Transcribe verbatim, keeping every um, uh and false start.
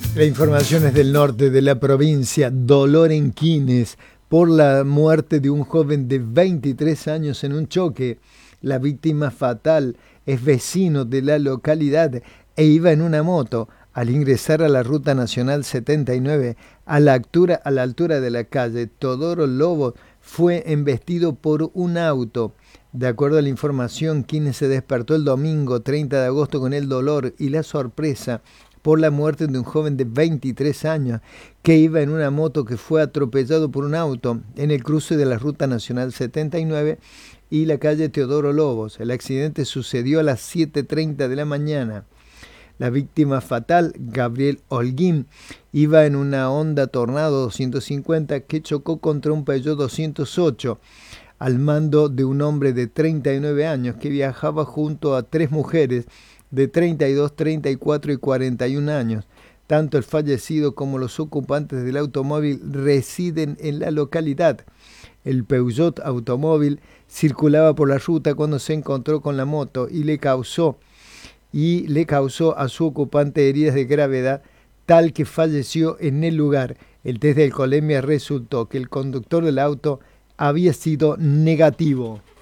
La información es del norte de la provincia, dolor en Quines por la muerte de un joven de veintitrés años en un choque. La víctima fatal es vecino de la localidad e iba en una moto. Al ingresar a la Ruta Nacional setenta y nueve, a la altura, a la altura de la calle Teodoro Lobo, fue embestido por un auto. De acuerdo a la información, Quines se despertó el domingo treinta de agosto con el dolor y la sorpresa por la muerte de un joven de veintitrés años que iba en una moto que fue atropellado por un auto en el cruce de la Ruta Nacional setenta y nueve y la calle Teodoro Lobos. El accidente sucedió a las siete treinta de la mañana. La víctima fatal, Gabriel Holguín, iba en una Honda Tornado doscientos cincuenta que chocó contra un Peugeot doscientos ocho al mando de un hombre de treinta y nueve años que viajaba junto a tres mujeres de treinta y dos, treinta y cuatro y cuarenta y un años. Tanto el fallecido como los ocupantes del automóvil residen en la localidad. El Peugeot automóvil circulaba por la ruta cuando se encontró con la moto y le causó y le causó a su ocupante heridas de gravedad, tal que falleció en el lugar. El test de alcoholemia resultó que el conductor del auto había sido negativo.